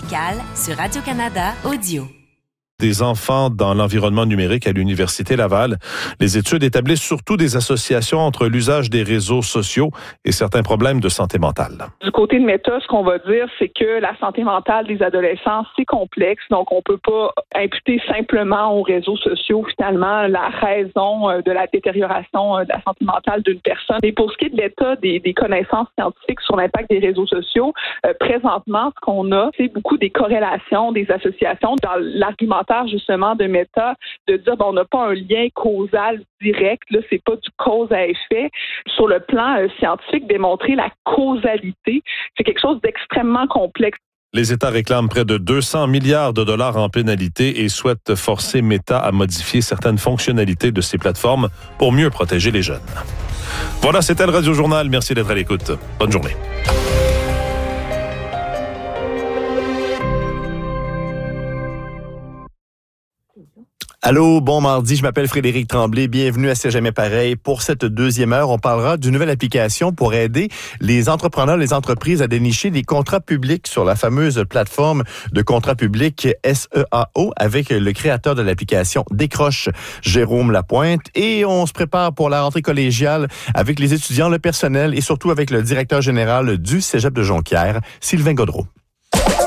musicale sur Radio-Canada Audio. Des enfants dans l'environnement numérique à l'Université Laval. Les études établissent surtout des associations entre l'usage des réseaux sociaux et certains problèmes de santé mentale. Du côté de Meta, ce qu'on va dire, c'est que la santé mentale des adolescents, c'est complexe. Donc, on peut pas imputer simplement aux réseaux sociaux, finalement, la raison de la détérioration de la santé mentale d'une personne. Et pour ce qui est de l'état des connaissances scientifiques sur l'impact des réseaux sociaux, présentement, ce qu'on a, c'est beaucoup des corrélations, des associations dans l'argumentaire justement de Meta, de dire on n'a pas un lien causal direct, là, c'est pas du cause à effet. Sur le plan scientifique, démontrer la causalité, c'est quelque chose d'extrêmement complexe. Les États réclament près de 200 milliards de dollars en pénalités et souhaitent forcer Meta à modifier certaines fonctionnalités de ses plateformes pour mieux protéger les jeunes. Voilà, c'était le Radio Journal. Merci d'être à l'écoute. Bonne journée. Allô, bon mardi, je m'appelle Frédéric Tremblay, bienvenue à C'est jamais pareil. Pour cette deuxième heure, on parlera d'une nouvelle application pour aider les entrepreneurs, les entreprises à dénicher des contrats publics sur la fameuse plateforme de contrats publics SEAO avec le créateur de l'application Décroche, Jérôme Lapointe. Et on se prépare pour la rentrée collégiale avec les étudiants, le personnel et surtout avec le directeur général du Cégep de Jonquière, Sylvain Gaudreault.